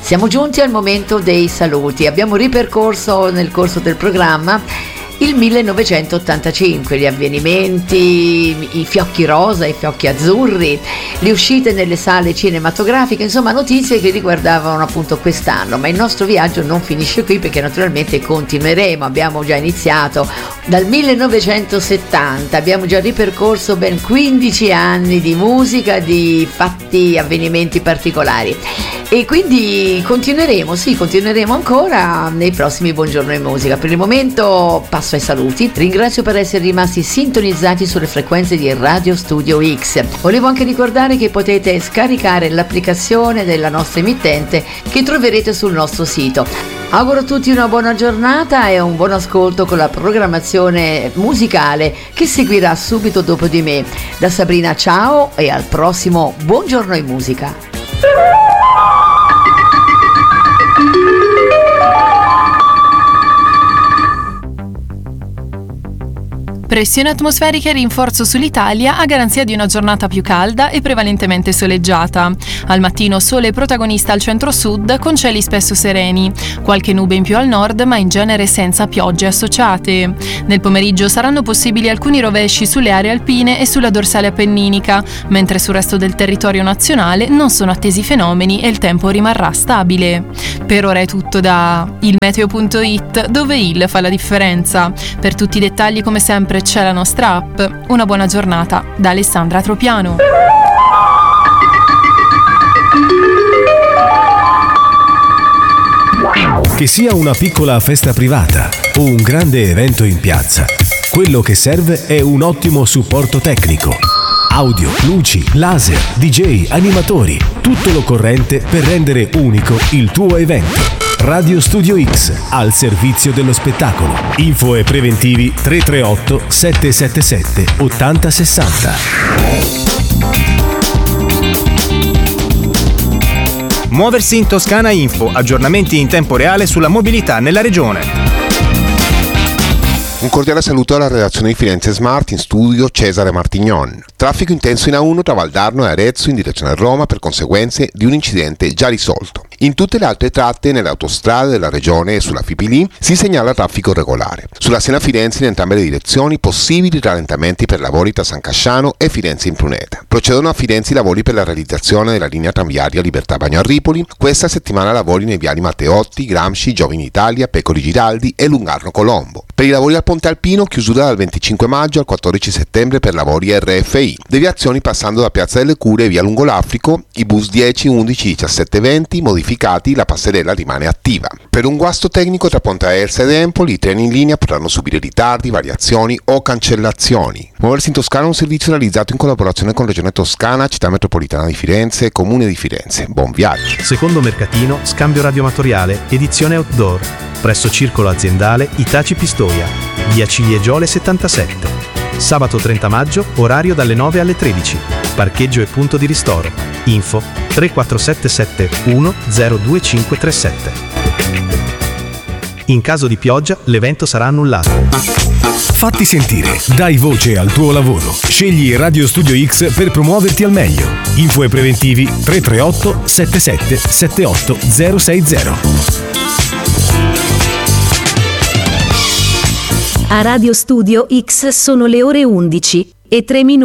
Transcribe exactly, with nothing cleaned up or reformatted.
Siamo giunti al momento dei saluti. Abbiamo ripercorso nel corso del programma il millenovecentottantacinque, gli avvenimenti, i fiocchi rosa, i fiocchi azzurri, le uscite nelle sale cinematografiche, insomma notizie che riguardavano appunto quest'anno. Ma il nostro viaggio non finisce qui, perché naturalmente continueremo. Abbiamo già iniziato dal millenovecentosettanta, abbiamo già ripercorso ben quindici anni di musica, di fatti, avvenimenti particolari, e quindi continueremo, sì, continueremo ancora nei prossimi Buongiorno in Musica. Per il momento passo ai saluti. Ringrazio per essere rimasti sintonizzati sulle frequenze di Radio Studio X. Volevo anche ricordare che potete scaricare l'applicazione della nostra emittente, che troverete sul nostro sito. Auguro a tutti una buona giornata e un buon ascolto con la programmazione musicale che seguirà subito dopo di me. Da Sabrina ciao e al prossimo Buongiorno in Musica. Pressione atmosferica e rinforzo sull'Italia a garanzia di una giornata più calda e prevalentemente soleggiata. Al mattino sole protagonista al centro-sud con cieli spesso sereni, qualche nube in più al nord ma in genere senza piogge associate. Nel pomeriggio saranno possibili alcuni rovesci sulle aree alpine e sulla dorsale appenninica, mentre sul resto del territorio nazionale non sono attesi fenomeni e il tempo rimarrà stabile. Per ora è tutto da il meteo punto it, dove il fa la differenza. Per tutti i dettagli come sempre c'è la nostra app. Una buona giornata da Alessandra Tropiano. Che sia una piccola festa privata o un grande evento in piazza, quello che serve è un ottimo supporto tecnico. Audio, luci, laser, D J, animatori, tutto l'occorrente per rendere unico il tuo evento. Radio Studio X, al servizio dello spettacolo. Info e preventivi tre tre otto sette sette sette otto zero sei zero. Muoversi in Toscana Info, aggiornamenti in tempo reale sulla mobilità nella regione. Un cordiale saluto alla redazione di Firenze Smart, in studio Cesare Martignon. Traffico intenso in A uno tra Valdarno e Arezzo in direzione Roma per conseguenze di un incidente già risolto. In tutte le altre tratte nelle autostrade della regione e sulla F I P L I si segnala traffico regolare. Sulla Siena-Firenze in entrambe le direzioni possibili rallentamenti per lavori tra San Casciano e Firenze in Pruneta. Procedono a Firenze i lavori per la realizzazione della linea tranviaria Libertà Bagno a Ripoli. Questa settimana lavori nei viali Matteotti, Gramsci, Giovine Italia, Pecori Giraldi e Lungarno Colombo. Per i lavori al Ponte Alpino chiusura dal venticinque maggio al quattordici settembre per lavori R F I. Deviazioni passando da Piazza delle Cure e via Lungolafrico, i bus dieci, undici, diciassette, venti modificati, la passerella rimane attiva. Per un guasto tecnico tra Ponte Aersa ed Empoli, i treni in linea potranno subire ritardi, variazioni o cancellazioni. Muoversi in Toscana è un servizio realizzato in collaborazione con Regione Toscana, Città Metropolitana di Firenze e Comune di Firenze. Buon viaggio. Secondo mercatino, scambio radioamatoriale, edizione outdoor, presso Circolo Aziendale Itaci Pistoia, via Ciliegiole settantasette. Sabato trenta maggio, orario dalle nove alle tredici. Parcheggio e punto di ristoro. Info tre quattro sette sette uno zero due cinque tre sette. In caso di pioggia, l'evento sarà annullato. Fatti sentire, dai voce al tuo lavoro. Scegli Radio Studio X per promuoverti al meglio. Info e preventivi tre tre otto sette sette sette otto zero sei zero. A Radio Studio X sono le ore undici e tre minuti.